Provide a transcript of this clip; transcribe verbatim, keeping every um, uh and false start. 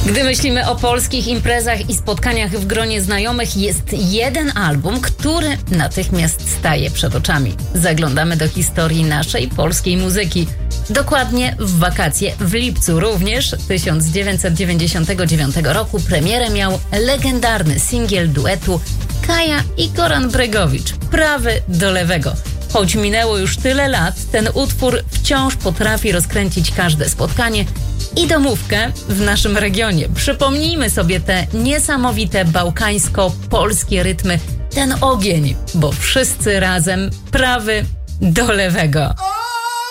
Gdy myślimy o polskich imprezach i spotkaniach w gronie znajomych, jest jeden album, który natychmiast staje przed oczami. Zaglądamy do historii naszej polskiej muzyki. Dokładnie w wakacje w lipcu również tysiąc dziewięćset dziewięćdziesiątego dziewiątego roku premierę miał legendarny singiel duetu Kaja i Goran Bregowicz, Prawy do lewego. Choć minęło już tyle lat, ten utwór wciąż potrafi rozkręcić każde spotkanie i domówkę w naszym regionie. Przypomnijmy sobie te niesamowite bałkańsko-polskie rytmy, ten ogień, bo wszyscy razem prawy do lewego.